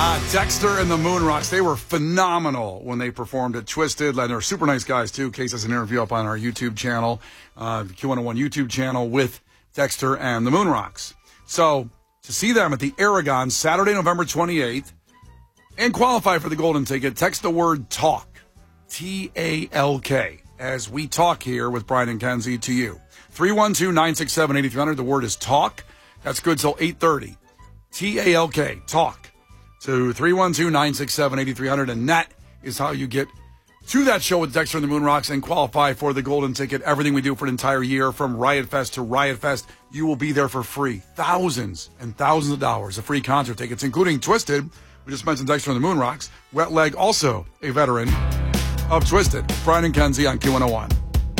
Dexter and the Moonrocks, they were phenomenal when they performed at Twisted. And they're super nice guys, too. Case has an interview up on our YouTube channel, the Q101 YouTube channel with Dexter and the Moonrocks. So, to see them at the Aragon Saturday, November 28th, and qualify for the golden ticket, text the word TALK, T-A-L-K, as we talk here with Brian and Kenzie to you. 312-967-8300, the word is TALK. That's good till 8:30. T-A-L-K, TALK. To 312-967-8300, and that is how you get to that show with Dexter and the Moonrocks and qualify for the golden ticket. Everything we do for an entire year, from Riot Fest to Riot Fest, you will be there for free. Thousands and thousands of dollars of free concert tickets, including Twisted. We just mentioned Dexter and the Moonrocks. Wet Leg, also a veteran of Twisted. Brian and Kenzie on Q101.